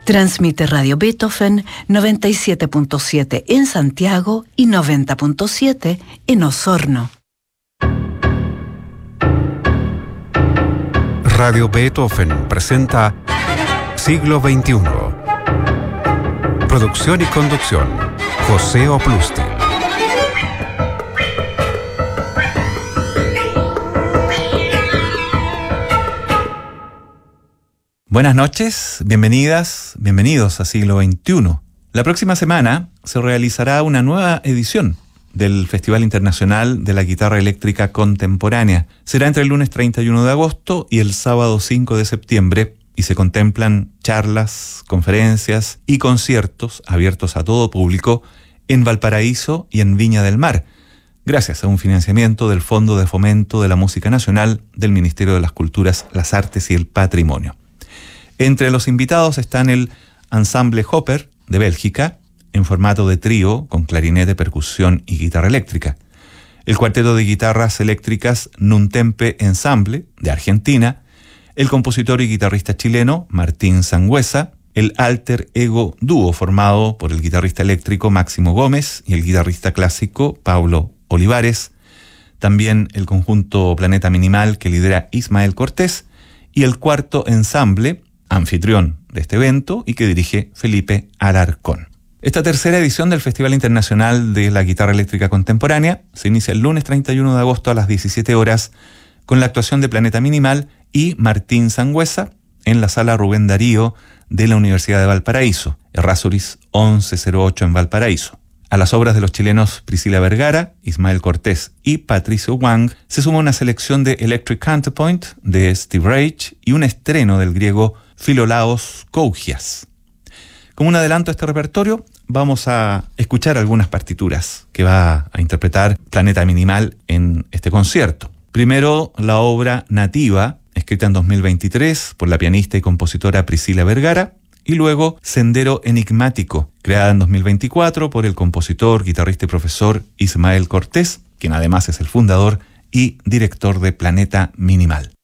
Transmite Radio Beethoven 97.7 en Santiago y 90.7 en Osorno. Radio Beethoven presenta Siglo XXI. Producción y conducción, José Oplustil. Buenas noches, bienvenidas, bienvenidos a Siglo XXI. La próxima semana se realizará una nueva edición del Festival Internacional de la Guitarra Eléctrica Contemporánea. Será entre el lunes 31 de agosto y el sábado 5 de septiembre y se contemplan charlas, conferencias y conciertos abiertos a todo público en Valparaíso y en Viña del Mar, gracias a un financiamiento del Fondo de Fomento de la Música Nacional del Ministerio de las Culturas, las Artes y el Patrimonio. Entre los invitados están el Ensemble Hopper de Bélgica, en formato de trío con clarinete, percusión y guitarra eléctrica. El cuarteto de guitarras eléctricas Nuntempe Ensemble de Argentina, el compositor y guitarrista chileno Martín Sangüesa, el Alter Ego Dúo formado por el guitarrista eléctrico Máximo Gómez y el guitarrista clásico Pablo Olivares, también el conjunto Planeta Minimal que lidera Ismael Cortés y el cuarto ensamble, anfitrión de este evento y que dirige Felipe Alarcón. Esta tercera edición del Festival Internacional de la Guitarra Eléctrica Contemporánea se inicia el lunes 31 de agosto a las 17 horas con la actuación de Planeta Minimal y Martín Sangüesa en la Sala Rubén Darío de la Universidad de Valparaíso, Errázuriz 1108 en Valparaíso. A las obras de los chilenos Priscila Vergara, Ismael Cortés y Patricio Wang se suma una selección de Electric Counterpoint de Steve Reich y un estreno del griego Philolaos Kougias. Como un adelanto a este repertorio, vamos a escuchar algunas partituras que va a interpretar Planeta Minimal en este concierto. Primero, la obra Nativa, escrita en 2023 por la pianista y compositora Priscila Vergara, y luego Sendero Enigmático, creada en 2024 por el compositor, guitarrista y profesor Ismael Cortés, quien además es el fundador y director de Planeta Minimal.